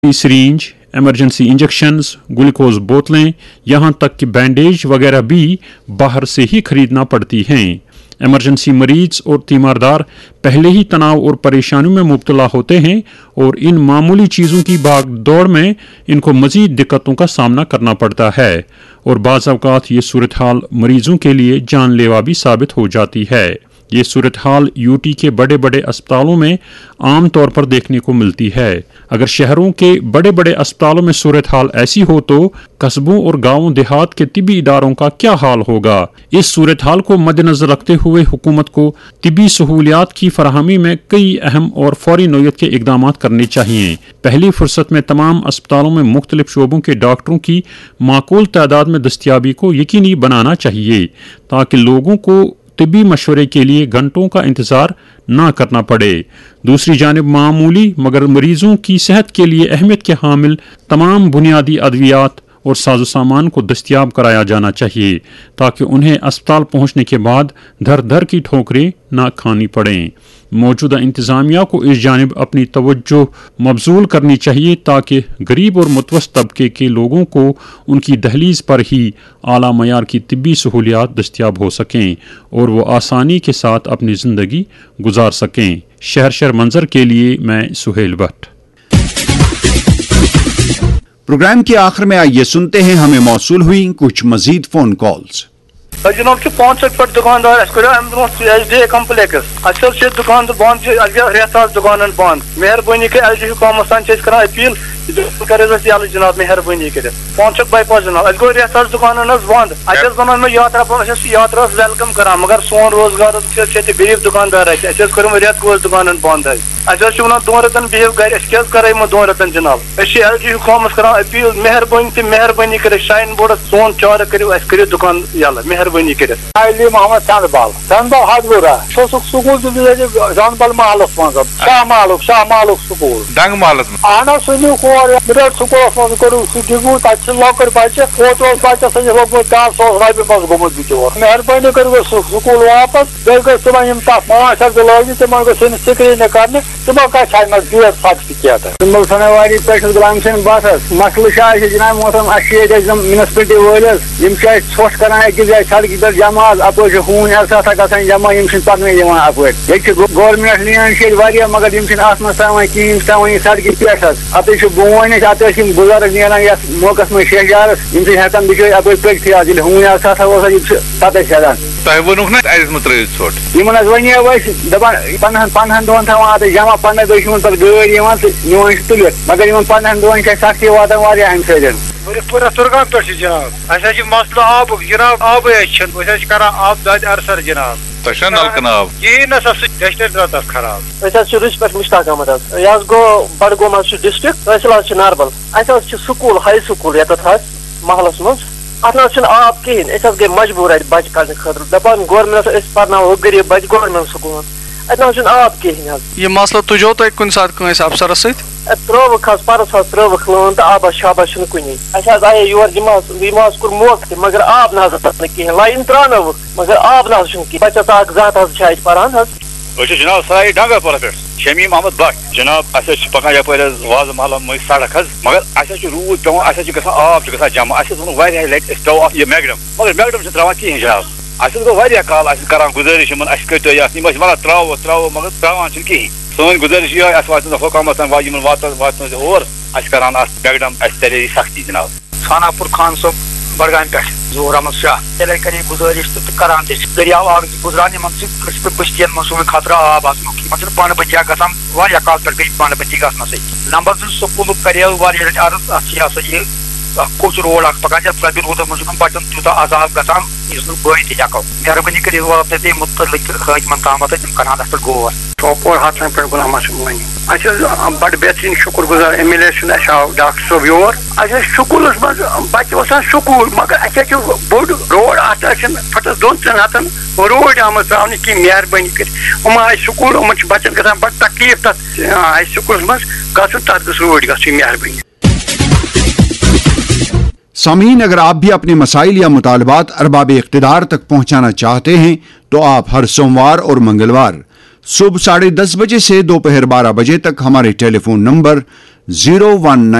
Syringe, emergency injections, glucose बोतलें, यहाँ तक कि बैंडेज वगैरह भी बाहर से ही खरीदना पड़ती हैं। एमरजेंसी मरीज और तीमारदार पहले ही तनाव और परेशानियों में मुब्तला होते हैं और इन मामूली चीज़ों की भाग दौड़ में इनको मज़ीद दिक्कतों का सामना करना पड़ता है और बाज़ औक़ात ये सूरत हाल मरीजों के लिए जानलेवा भी साबित हो जाती है। ये सूरत हाल यूटी के बड़े बड़े अस्पतालों में आम तौर पर देखने को मिलती है। अगर शहरों के बड़े बड़े अस्पतालों में सूरत हाल ऐसी हो तो कस्बों और गांवों देहात के तिबी इदारों का क्या हाल होगा। इस सूरत हाल को मद्देनजर रखते हुए हुकूमत को तिबी सहूलियात की फराहमी में कई अहम और फौरी नौयत के इकदाम करने चाहिए। पहली फुर्सत में तमाम अस्पतालों में मुख्तलिफ शोबों के डॉक्टरों की माकूल तादाद में दस्तियाबी को यकीनी बनाना चाहिए ताकि लोगों को तिब्बी मशवरे के लिए घंटों का इंतजार ना करना पड़े। दूसरी जानिब मामूली मगर मरीजों की सेहत के लिए अहमियत के हामिल तमाम बुनियादी अद्वियात और साजो सामान को दस्तियाब कराया जाना चाहिए ताकि उन्हें अस्पताल पहुंचने के बाद धर धर की ठोकरें ना खानी पड़ें। मौजूदा इंतज़ामिया को इस जानिब अपनी तवज्जो मबजूल करनी चाहिए ताकि गरीब और मुतवस्सित तबके के लोगों को उनकी दहलीज पर ही आला मयार की तिब्बी सहूलियात दस्तियाब हो सकें और वो आसानी के साथ अपनी ज़िंदगी गुजार सकें। शहर मंजर के लिए मैं सुहेल भट्ट। प्रोग्राम के आखिर में आइए सुनते हैं हमें मौसूल हुई कुछ मजीद फोन कॉल्स। जनाब 65 पे दुकानदार एसडीए कम्प्लेक्स दुकान बंद रेत दुकान बंद मेहरबानी कर हुकूमत सान अपील कर जनाब मेहरबानी कर 5 बाईपास जनाब गो रेत दुकान बंद वन मे यात्रा वेलकम कर मगर सोन रोजगार गरीब दुकानदार रेत गोल दुकान बंद वन 2 रतन बिहव गर कर 2 रतन जनाब हुकूमत कर अपील मेहरबानी कर शाइन बोर्ड सोन चार करो दुकान यल मेहरबानी कर मोहम्मद चंदबाल हजबुरा स्कूल जानबल महलस मज शाह मालुक स्कूल डंग महलस अहन सुनू कोर मिडल स्कूलस मज करू डिगू तक लॉकर बच्चे फोटो बच्चे सज लोगमत 10,000 रपये मज गोमुत बिचोर मेहरबानी करू स्कूल वापस बेम तथ 5 लगे तम गो स्क्रीन कर तम कह गेट सर्टिफिकेट सनवारी पे गुलाम हुसैन बस मसल जनाब मोहतरम म्यूनसिपलिटी वल ोट कर अकिस जाए सड़क पे जमा अप हून ग जमा पकने अपर गवर्नमेंट लैंड मगर अत कहें सड़क पे अत बोन अत बुजुर्ग नीरान मौका में शहजारस हेकान बिचार अप पकि हून पत वे दपान 15 दोहन अत जमा 15 दह पे गाड़ नुन तुलित मगर 15 दोहन सख्ती वातान अम पूरा तुरगाम पे जनाब अस मसला आब जनाब आब कर आब दाद अरसर जनाब नलकन कहीं ना रत खराब रिच पे मुश्ताक अहमद यह गो बडगोम डिस्ट्रिक्ट तहसील नारबल अस स्कूल हाई स्कूल ये महलस मज अत आब कहें गई मजबूर बच कड़ने खतर दपान गवर्नमेंट पो गरीब बच गवर्नमेंट स्कूल अत आब कहें यह मसला तुझो तुम कुन सात अफसरस त्रोवक परस त्रोवक लोन तो आबा शाबा कुन आए योर नमाज कोर मौक मगर आब ना कहें लाइन त्रानवक मगर आब ना बचस जत पान जनाब सारे डंगापुर पे शमीम अहमद भट्ट जनाब पकान यप वाज महल मज सड़क मगर रूद पे आब जमा लट पे यह मैगडम मगर मैगडम त्रावान कहें जनाब गो काल कर गुजारिश करो वन त्रो मगर त्रावान कहें सोन गुजारिश ये हुकूमत और करान मैगडम तले सख्ती जनाब खानापुर खान सब बड़गाम पे जोर अहमद शाह तेल कर गुजारिश तो करान दरियाव आग गुजरान बस्तियन मन खतरा आब पान बंदी गया काल पे गई पान बंदी गई नंबर 2 स्कूल कर अर्ज अत कोच रोड पकान रबी रूद मज बचन तूत अजाब गसान बई तको मेहरबानी कर मुतलिक हाकिमन ताम तम करान अत पे गौर सोपोर हाथन पे गुलाम हुसैन बड़ बेहतरीन शुक्र गुजार MLA डॉक्टर साहब योर स्कूलस मज बच्चे स्कूल मगर बोड़ रोड अत फटस 2-3 हथन रोड आम त्रावन कह मेहरबानी कर आए स्कूल बच्चन गसान बड़ तकलीफ तथ स्कूलस मज गन तथ गो रोड गई मेहरबानी। सामीन, अगर आप भी अपने मसाइल या मुतालबात अरबाब इख्तिदार तक पहुँचाना चाहते हैं तो आप हर सोमवार और मंगलवार सुबह 10:30 बजे से दोपहर 12 बजे तक हमारे टेलीफोन नंबर 019